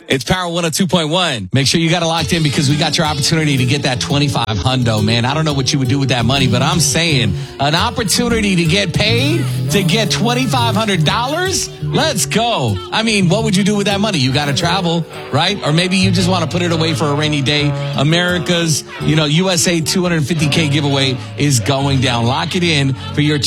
It's Power 102.1. Make sure you got it locked in because we got your opportunity to get that 25 hundo, man. I don't know what you would do with that money, but I'm saying an opportunity to get paid, to get $2,500. Let's go. I mean, what would you do with that money? You got to travel, right? Or maybe you just want to put it away for a rainy day. America's, USA 250K giveaway is going down. Lock it in for your